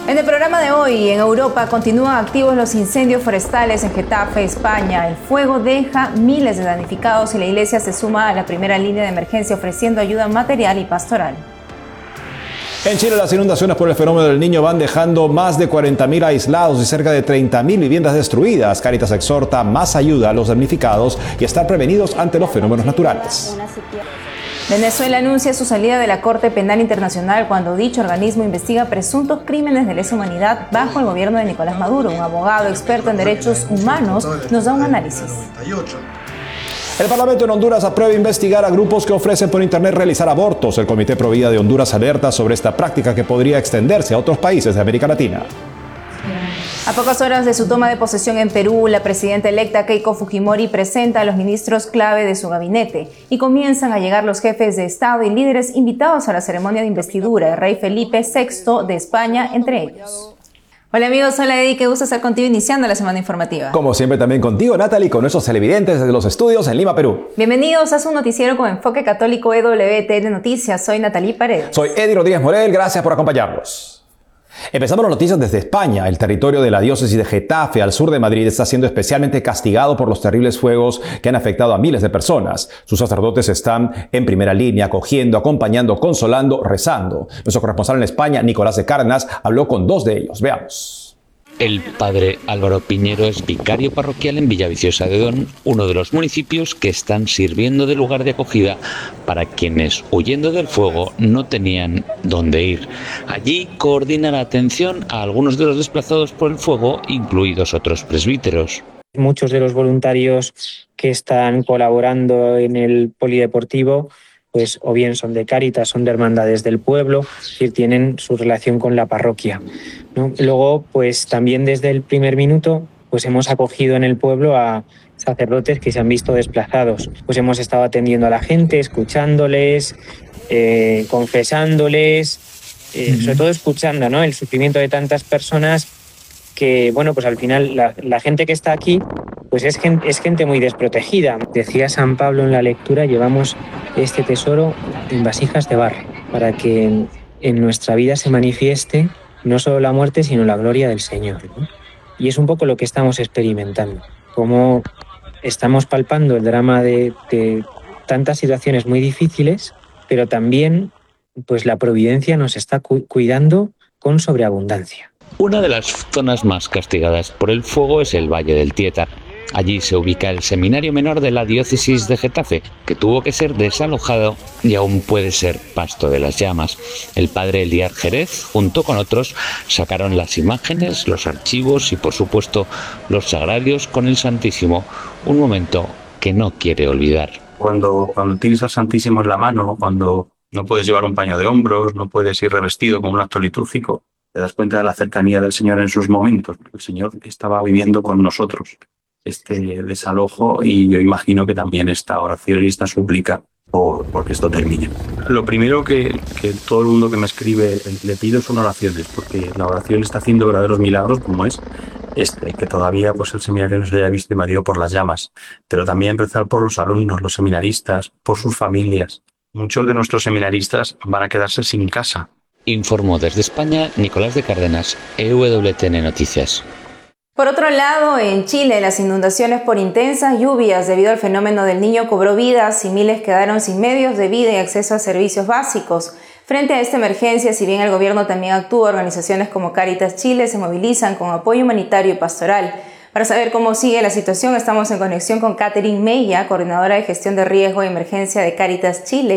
En el programa de hoy, en Europa continúan activos los incendios forestales en Getafe, España. El fuego deja miles de damnificados y la Iglesia se suma a la primera línea de emergencia ofreciendo ayuda material y pastoral. En Chile, las inundaciones por el fenómeno del Niño van dejando más de 40.000 aislados y cerca de 30.000 viviendas destruidas. Cáritas exhorta más ayuda a los damnificados y estar prevenidos ante los fenómenos naturales. Venezuela anuncia su salida de la Corte Penal Internacional cuando dicho organismo investiga presuntos crímenes de lesa humanidad bajo el gobierno de Nicolás Maduro. Un abogado experto en derechos humanos nos da un análisis. El Parlamento en Honduras aprueba investigar a grupos que ofrecen por internet realizar abortos. El Comité Pro Vida de Honduras alerta sobre esta práctica que podría extenderse a otros países de América Latina. A pocas horas de su toma de posesión en Perú, la presidenta electa Keiko Fujimori presenta a los ministros clave de su gabinete y comienzan a llegar los jefes de Estado y líderes invitados a la ceremonia de investidura, el rey Felipe VI de España entre ellos. Hola amigos, hola Eddie, qué gusto estar contigo iniciando la semana informativa. Como siempre también contigo, Natalie, con nuestros televidentes desde los estudios en Lima, Perú. Bienvenidos a su noticiero con enfoque católico EWTN Noticias. Soy Natalie Paredes. Soy Eddie Rodríguez Morel, gracias por acompañarnos. Empezamos las noticias desde España. El territorio de la diócesis de Getafe, al sur de Madrid, está siendo especialmente castigado por los terribles fuegos que han afectado a miles de personas. Sus sacerdotes están en primera línea, acogiendo, acompañando, consolando, rezando. Nuestro corresponsal en España, Nicolás de Cárdenas, habló con dos de ellos. Veamos. El padre Álvaro Piñero es vicario parroquial en Villaviciosa de Odón, uno de los municipios que están sirviendo de lugar de acogida para quienes, huyendo del fuego, no tenían dónde ir. Allí coordina la atención a algunos de los desplazados por el fuego, incluidos otros presbíteros. Muchos de los voluntarios que están colaborando en el polideportivo pues o bien son de Cáritas, son de hermandades del pueblo, es decir, tienen su relación con la parroquia, ¿no? Luego, pues también desde el primer minuto, pues hemos acogido en el pueblo a sacerdotes que se han visto desplazados. Pues hemos estado atendiendo a la gente, escuchándoles, confesándoles, sobre todo escuchando, ¿no?, el sufrimiento de tantas personas que, bueno, pues al final la gente que está aquí pues es gente muy desprotegida. Decía San Pablo en la lectura, llevamos este tesoro en vasijas de barro para que en nuestra vida se manifieste no solo la muerte, sino la gloria del Señor, ¿no? Y es un poco lo que estamos experimentando, cómo estamos palpando el drama de tantas situaciones muy difíciles, pero también pues la providencia nos está cuidando con sobreabundancia. Una de las zonas más castigadas por el fuego es el Valle del Tieta. Allí se ubica el seminario menor de la diócesis de Getafe, que tuvo que ser desalojado y aún puede ser pasto de las llamas. El padre Eliar Jerez, junto con otros, sacaron las imágenes, los archivos y, por supuesto, los sagrarios con el Santísimo, un momento que no quiere olvidar. Cuando tienes al Santísimo en la mano, cuando no puedes llevar un paño de hombros, no puedes ir revestido con un acto litúrgico, te das cuenta de la cercanía del Señor en sus momentos. El Señor estaba viviendo con nosotros este desalojo y yo imagino que también esta oración y esta súplica porque esto termine. Lo primero que todo el mundo que me escribe le pido son oraciones, porque la oración está haciendo verdaderos milagros, como es que todavía pues el seminario no se haya visto invadido por las llamas, pero también rezar por los alumnos, los seminaristas, por sus familias. Muchos de nuestros seminaristas van a quedarse sin casa. Informó desde España Nicolás de Cárdenas, EWTN Noticias. Por otro lado, en Chile, las inundaciones por intensas lluvias debido al fenómeno del Niño cobró vidas y miles quedaron sin medios de vida y acceso a servicios básicos. Frente a esta emergencia, si bien el gobierno también actúa, organizaciones como Cáritas Chile se movilizan con apoyo humanitario y pastoral. Para saber cómo sigue la situación, estamos en conexión con Catherine Mella, coordinadora de gestión de riesgo y emergencia de Cáritas Chile.